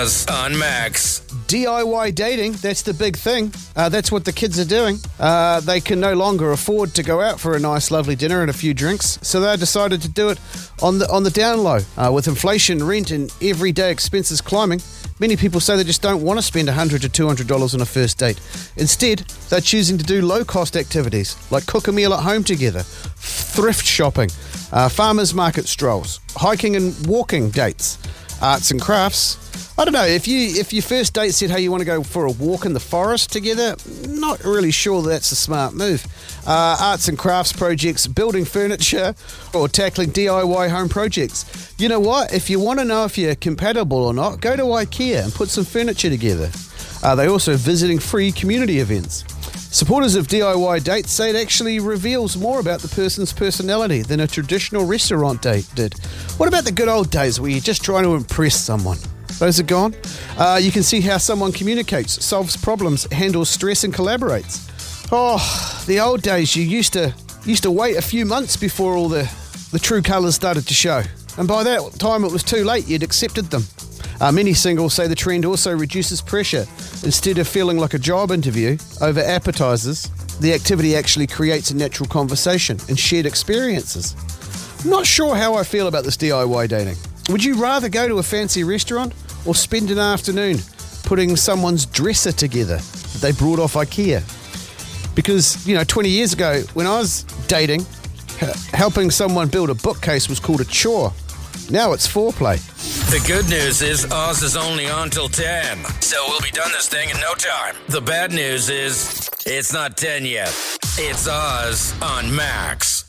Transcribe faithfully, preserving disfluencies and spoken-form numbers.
Oz on Max. D I Y dating, that's the big thing. Uh, that's what the kids are doing. Uh, they can no longer afford to go out for a nice, lovely dinner and a few drinks, so they decided to do it on the on the down low. Uh, with inflation, rent, and everyday expenses climbing, many people say they just don't want to spend one hundred to two hundred dollars on a first date. Instead, they're choosing to do low-cost activities, like cook a meal at home together, thrift shopping, uh, farmers market strolls, hiking and walking dates, arts and crafts. I don't know, if you if your first date said, hey, you want to go for a walk in the forest together, not really sure that's a smart move. Uh, arts and crafts projects, building furniture, or tackling D I Y home projects. You know what? If you want to know if you're compatible or not, go to IKEA and put some furniture together. Uh, they're also visiting free community events. Supporters of D I Y dates say it actually reveals more about the person's personality than a traditional restaurant date did. What about the good old days where you're just trying to impress someone? Those are gone. Uh, you can see how someone communicates, solves problems, handles stress and collaborates. Oh, the old days, you used to used to wait a few months before all the, the true colours started to show. And by that time it was too late, you'd accepted them. Uh, many singles say the trend also reduces pressure. Instead of feeling like a job interview over appetizers, the activity actually creates a natural conversation and shared experiences. I'm not sure how I feel about this D I Y dating. Would you rather go to a fancy restaurant or spend an afternoon putting someone's dresser together that they brought off IKEA? Because, you know, twenty years ago, when I was dating, h- helping someone build a bookcase was called a chore. Now it's foreplay. The good news is Oz is only on till ten, so we'll be done this thing in no time. The bad news is it's not ten yet. It's Oz on Max.